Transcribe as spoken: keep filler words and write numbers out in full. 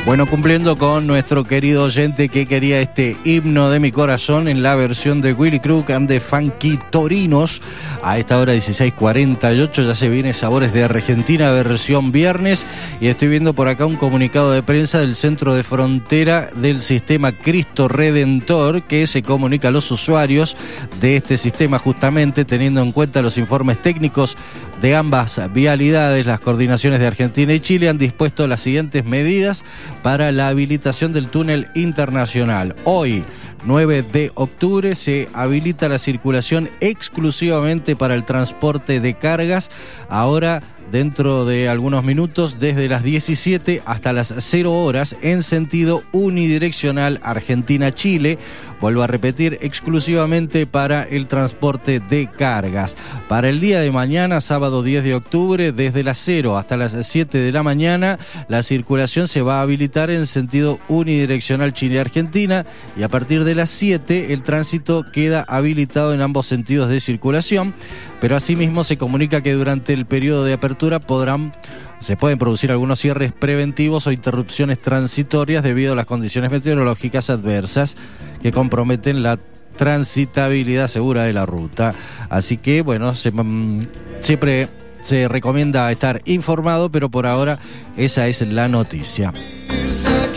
Bueno, cumpliendo con nuestro querido oyente que quería este himno de mi corazón en la versión de Willy Crook and the Funky Torinos. A esta hora dieciséis cuarenta y ocho ya se viene Sabores de Argentina versión viernes, y estoy viendo por acá un comunicado de prensa del Centro de Frontera del Sistema Cristo Redentor, que se comunica a los usuarios de este sistema justamente teniendo en cuenta los informes técnicos de ambas vialidades. Las coordinaciones de Argentina y Chile han dispuesto las siguientes medidas para la habilitación del túnel internacional. Hoy, nueve de octubre, se habilita la circulación exclusivamente para el transporte de cargas. Ahora, dentro de algunos minutos, desde las diecisiete hasta las cero horas, en sentido unidireccional Argentina-Chile. Vuelvo a repetir, exclusivamente para el transporte de cargas. Para el día de mañana, sábado diez de octubre, desde las cero hasta las siete de la mañana, la circulación se va a habilitar en sentido unidireccional Chile-Argentina, y a partir de las siete el tránsito queda habilitado en ambos sentidos de circulación. Pero asimismo se comunica que durante el periodo de apertura podrán, se pueden producir algunos cierres preventivos o interrupciones transitorias debido a las condiciones meteorológicas adversas que comprometen la transitabilidad segura de la ruta. Así que, bueno, se, um, siempre se recomienda estar informado, pero por ahora esa es la noticia.